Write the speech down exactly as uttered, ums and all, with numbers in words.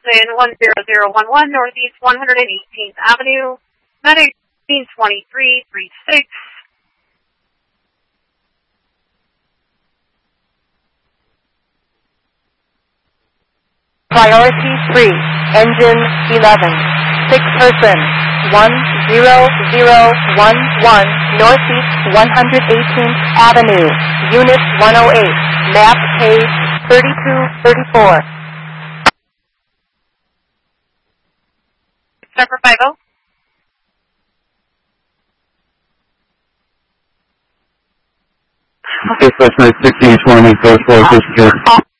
in one zero zero one one Northeast one hundred eighteenth Avenue, Medic twenty-three thirty-six. Priority three, engine eleven, six person, one zero zero one one Northeast one hundred eighteenth Avenue, Unit one oh eight, map page thirty-two thirty-four. Zebra five oh. Dispatch nine sixteen twenty, first floor, first floor.